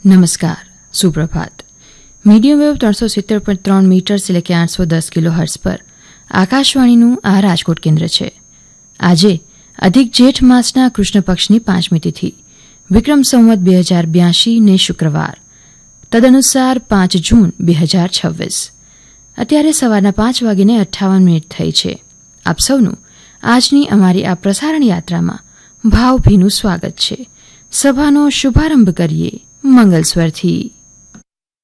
નમસ્કાર, સુપ્રભાત. Medium wave 370.3 metres એટલે કે 810 કિલોહર્ટ્ઝ પર આકાશવાણીનું આ રાજકોટ કેન્દ્ર છે. આજે અધિક જેઠ માસના કૃષ્ણ પક્ષની 5મી તિથિ, વિક્રમ સંવત 2082 ને શુક્રવાર, તદનુસાર 5 જૂન 2026. અત્યારે સવારના 5:58 થઈ છે. આપ સૌનું આજની અમારી આ પ્રસારણ યાત્રામાં ભાવભીનું સ્વાગત છે. સભાનો શુભારંભ કરીએ મંગલ સ્વરથી.